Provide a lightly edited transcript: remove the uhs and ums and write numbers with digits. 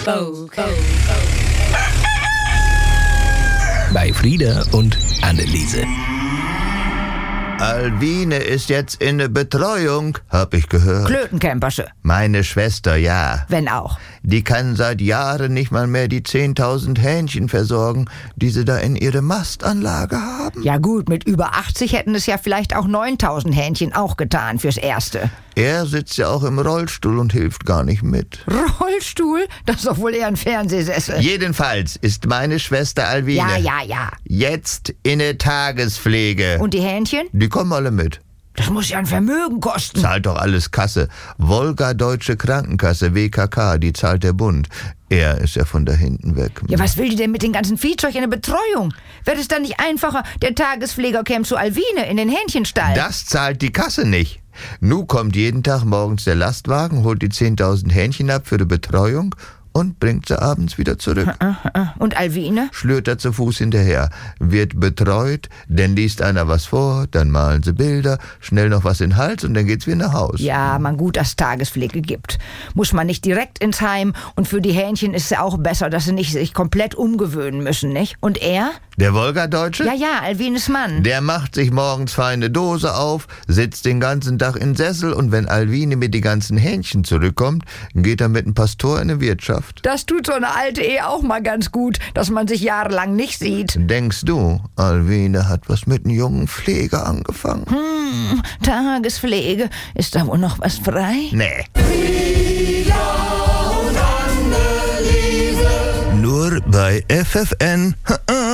Bei Frieda und Anneliese. Alwine ist jetzt in der Betreuung, hab ich gehört. Klötenkämpersche. Meine Schwester, ja. Wenn auch. Die kann seit Jahren nicht mal mehr die 10.000 Hähnchen versorgen, die sie da in ihre Mastanlage haben. Ja gut, mit über 80 hätten es ja vielleicht auch 9.000 Hähnchen auch getan fürs Erste. Er sitzt ja auch im Rollstuhl und hilft gar nicht mit. Rollstuhl? Das ist doch wohl eher ein Fernsehsessel. Jedenfalls ist meine Schwester Alwine Ja. jetzt in der Tagespflege. Und die Hähnchen? Die kommen alle mit. Das muss ja ein Vermögen kosten. Zahlt doch alles Kasse. Wolga Deutsche Krankenkasse, WKK, die zahlt der Bund. Er ist ja von da hinten weg. Ja, was will die denn mit dem ganzen Viehzeug in der Betreuung? Wäre es dann nicht einfacher, der Tagespfleger käme zu Alwine in den Hähnchenstall? Das zahlt die Kasse nicht. Nu kommt jeden Tag morgens der Lastwagen, holt die 10.000 Hähnchen ab für die Betreuung und bringt sie abends wieder zurück. Und Alwine? Schlürt er zu Fuß hinterher, wird betreut, dann liest einer was vor, dann malen sie Bilder, schnell noch was in den Hals und dann geht's wieder nach Haus. Ja, man gut, dass Tagespflege gibt. Muss man nicht direkt ins Heim und für die Hähnchen ist es ja auch besser, dass sie nicht sich komplett umgewöhnen müssen, nicht? Und er? Der Wolga-Deutsche? Ja, Alwines Mann. Der macht sich morgens feine Dose auf, sitzt den ganzen Tag in Sessel und wenn Alwine mit die ganzen Hähnchen zurückkommt, geht er mit dem Pastor in die Wirtschaft. Das tut so eine alte Ehe auch mal ganz gut, dass man sich jahrelang nicht sieht. Denkst du, Alwine hat was mit einem jungen Pfleger angefangen? Tagespflege. Ist da wohl noch was frei? Nee. Frieda und Anneliese. Nur bei FFN.